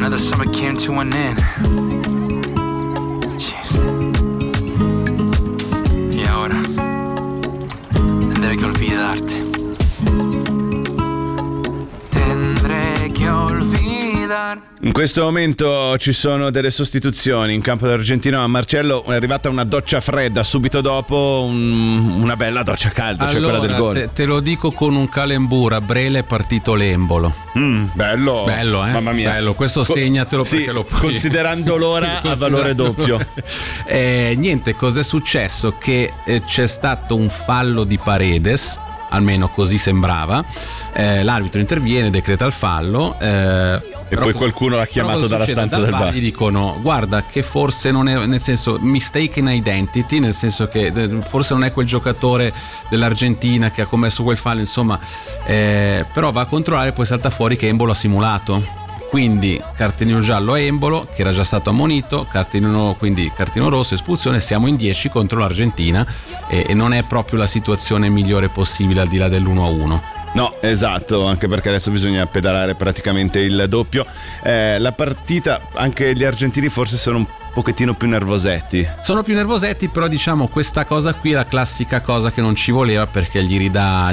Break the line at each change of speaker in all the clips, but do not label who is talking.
Another summer came to an end. Jeez. Y ahora tendré que olvidarte. Tendré que olvidar.
In questo momento ci sono delle sostituzioni in campo dell'Argentina, ma Marcello è arrivata una doccia fredda, subito dopo una bella doccia calda,
allora,
cioè quella del gol.
Te lo dico con un calembura, a Brele è partito l'Embolo.
Bello, mamma mia.
Bello, questo segnatelo perché lo puoi.
Considerando l'ora a valore doppio.
Niente, cos'è successo? Che c'è stato un fallo di Paredes, almeno così sembrava. L'arbitro interviene, decreta il fallo.
E poi qualcuno l'ha chiamato dalla stanza del bar.
Gli dicono: guarda che forse non è, nel senso, mistaken identity, nel senso che forse non è quel giocatore dell'Argentina che ha commesso quel fallo, insomma, però va a controllare, poi salta fuori che Embolo ha simulato. Quindi cartellino giallo a Embolo, che era già stato ammonito, cartellino rosso, espulsione. Siamo in 10 contro l'Argentina e non è proprio la situazione migliore possibile al di là dell'1-1.
No, esatto, anche perché adesso bisogna pedalare praticamente il doppio. La partita, anche gli argentini forse sono un pochettino più nervosetti.
Sono più nervosetti, però diciamo questa cosa qui è la classica cosa che non ci voleva, perché gli ridà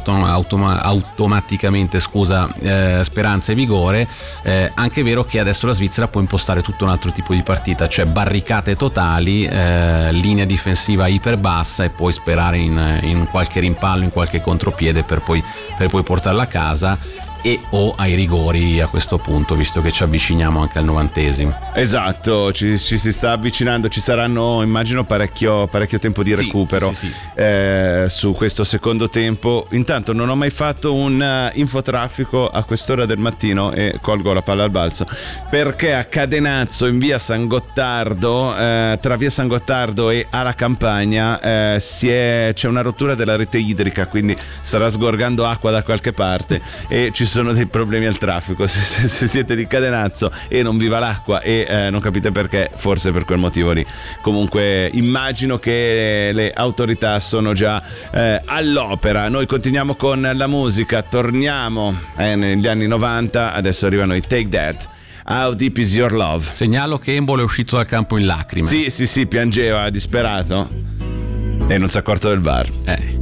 automaticamente speranza e vigore. Anche è vero che adesso la Svizzera può impostare tutto un altro tipo di partita, cioè barricate totali, linea difensiva iperbassa e poi sperare in qualche rimpallo, in qualche contropiede per poi portarla a casa e o ai rigori a questo punto, visto che ci avviciniamo anche al 90°.
Esatto, ci si sta avvicinando, ci saranno immagino parecchio tempo di recupero
sì.
Su questo secondo tempo. Intanto non ho mai fatto un infotraffico a quest'ora del mattino e colgo la palla al balzo, perché a Cadenazzo in via San Gottardo, tra via San Gottardo e Ala Campagna, c'è una rottura della rete idrica, quindi starà sgorgando acqua da qualche parte e ci sono dei problemi al traffico. Se siete di Cadenazzo e non vi va l'acqua e non capite perché, forse per quel motivo lì. Comunque immagino che le autorità sono già all'opera. Noi continuiamo con la musica, torniamo negli anni 90, adesso arrivano i Take That. How Deep Is Your Love.
Segnalo che Embolo è uscito dal campo in lacrime.
Sì, piangeva disperato e non si è accorto del VAR.